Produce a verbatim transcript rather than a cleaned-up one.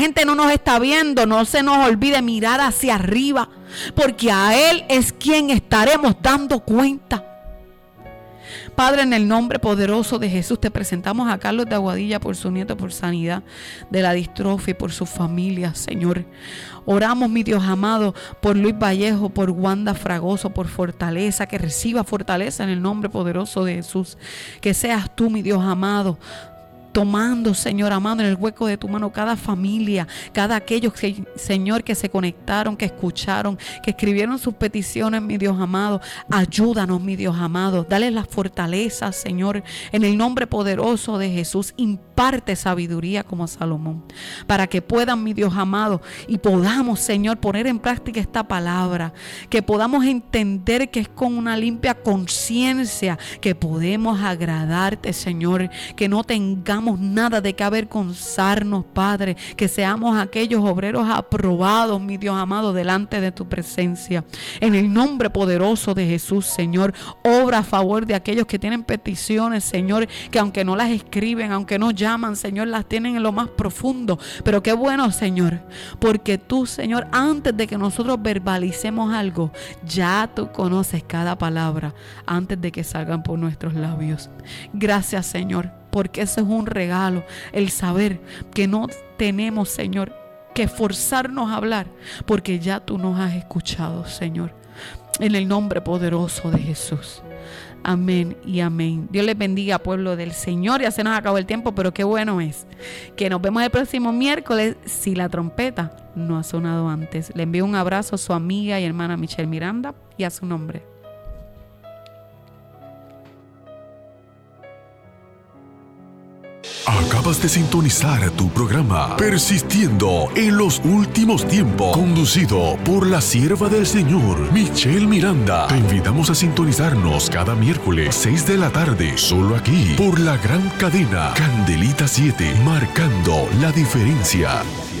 gente no nos está viendo, no se nos olvide mirar hacia arriba, porque a Él es quien estaremos dando cuenta. Padre, en el nombre poderoso de Jesús, te presentamos a Carlos de Aguadilla por su nieto, por sanidad de la distrofia y por su familia, Señor. Oramos, mi Dios amado, por Luis Vallejo, por Wanda Fragoso, por fortaleza, que reciba fortaleza en el nombre poderoso de Jesús. Que seas tú, mi Dios amado, tomando, Señor amado, en el hueco de tu mano cada familia, cada aquellos que, Señor, que se conectaron, que escucharon, que escribieron sus peticiones, mi Dios amado. Ayúdanos, mi Dios amado. Dale la fortaleza, Señor, en el nombre poderoso de Jesús. Imparte sabiduría como a Salomón, para que puedan, mi Dios amado, y podamos, Señor, poner en práctica esta palabra, que podamos entender que es con una limpia conciencia que podemos agradarte, Señor, que no tengamos nada de que avergonzarnos, Padre, que seamos aquellos obreros aprobados, mi Dios amado, delante de tu presencia. En el nombre poderoso de Jesús, Señor, obra a favor de aquellos que tienen peticiones, Señor, que aunque no las escriben, aunque no llaman, Señor, las tienen en lo más profundo. Pero qué bueno, Señor, porque tú, Señor, antes de que nosotros verbalicemos algo, ya tú conoces cada palabra antes de que salgan por nuestros labios. Gracias, Señor, porque eso es un regalo, el saber que no tenemos, Señor, que forzarnos a hablar, porque ya tú nos has escuchado, Señor. En el nombre poderoso de Jesús. Amén y amén. Dios les bendiga, pueblo del Señor. Ya se nos acabó el tiempo, pero qué bueno es que nos vemos el próximo miércoles si la trompeta no ha sonado antes. Le envío un abrazo a su amiga y hermana Michelle Miranda y a su nombre. Acabas de sintonizar tu programa Persistiendo en los Últimos Tiempos, conducido por la sierva del Señor, Michelle Miranda. Te invitamos a sintonizarnos cada miércoles seis de la tarde, solo aquí, por la gran cadena Candelita siete, marcando la diferencia.